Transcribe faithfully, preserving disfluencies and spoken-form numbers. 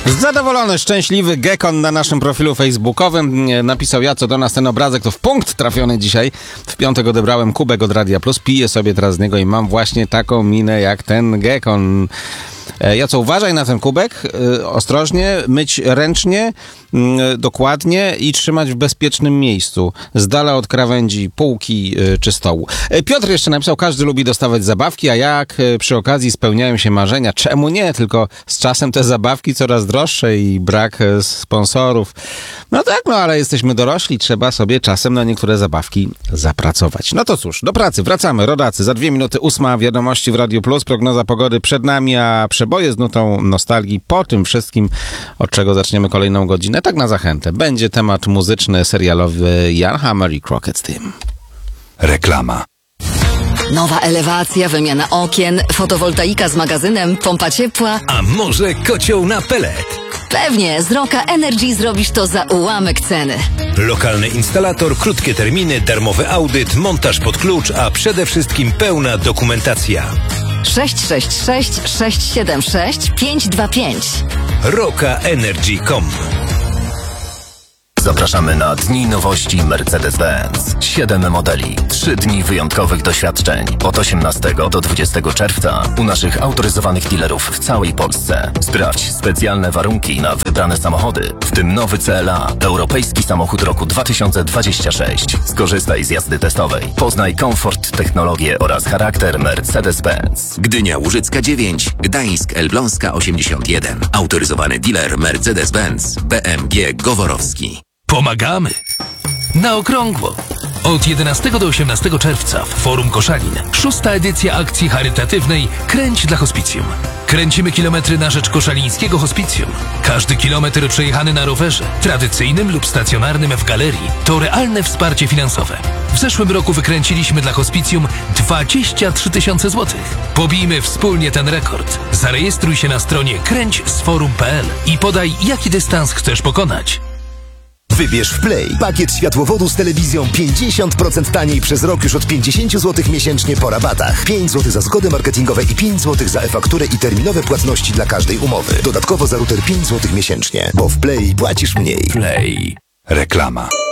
Zadowolony, szczęśliwy Gekon na naszym profilu facebookowym napisał: ja co do nas ten obrazek to w punkt trafiony dzisiaj. W piątek odebrałem kubek od Radia Plus, piję sobie teraz z niego i mam właśnie taką minę jak ten Gekon. Ja co, uważaj na ten kubek, ostrożnie, myć ręcznie, dokładnie i trzymać w bezpiecznym miejscu, z dala od krawędzi, półki czy stołu. Piotr jeszcze napisał: każdy lubi dostawać zabawki, a jak przy okazji spełniają się marzenia, czemu nie? Tylko z czasem te zabawki coraz droższe i brak sponsorów. No tak, no ale jesteśmy dorośli, trzeba sobie czasem na niektóre zabawki zapracować. No to cóż, do pracy, wracamy, rodacy. Za dwie minuty ósma, wiadomości w Radiu Plus, prognoza pogody przed nami, a przeboje z nutą nostalgii po tym wszystkim, od czego zaczniemy kolejną godzinę. Tak na zachętę. Będzie temat muzyczny, serialowy Jan Hammer i Crockett Team. Reklama. Nowa elewacja, wymiana okien, fotowoltaika z magazynem, pompa ciepła. A może kocioł na pelet? Pewnie, z Roka Energy zrobisz to za ułamek ceny. Lokalny instalator, krótkie terminy, darmowy audyt, montaż pod klucz, a przede wszystkim pełna dokumentacja. sześć sześć sześć sześć siedem sześć pięć dwa pięć. roka energy kropka com. Zapraszamy na Dni Nowości Mercedes-Benz. Siedem modeli, trzy dni wyjątkowych doświadczeń. Od osiemnastego do dwudziestego czerwca u naszych autoryzowanych dealerów w całej Polsce. Sprawdź specjalne warunki na wybrane samochody, w tym nowy C L A, europejski samochód roku dwa tysiące dwudziesty szósty. Skorzystaj z jazdy testowej. Poznaj komfort, technologię oraz charakter Mercedes-Benz. Gdynia Łużycka dziewięć, Gdańsk Elbląska osiemdziesiąt jeden. Autoryzowany dealer Mercedes-Benz B M G Goworowski. Pomagamy! Na okrągło! Od jedenastego do osiemnastego czerwca w Forum Koszalin szósta edycja akcji charytatywnej Kręć dla Hospicjum. Kręcimy kilometry na rzecz koszalińskiego hospicjum. Każdy kilometr przejechany na rowerze, tradycyjnym lub stacjonarnym w galerii, to realne wsparcie finansowe. W zeszłym roku wykręciliśmy dla hospicjum dwadzieścia trzy tysiące złotych. Pobijmy wspólnie ten rekord. Zarejestruj się na stronie kręć z forum kropka p l i podaj, jaki dystans chcesz pokonać. Wybierz w Play pakiet światłowodu z telewizją pięćdziesiąt procent taniej przez rok już od pięćdziesiąt złotych miesięcznie po rabatach. pięć złotych za zgody marketingowe i pięć złotych za e-fakturę i terminowe płatności dla każdej umowy. Dodatkowo za router pięć złotych miesięcznie, bo w Play płacisz mniej. Play. Reklama.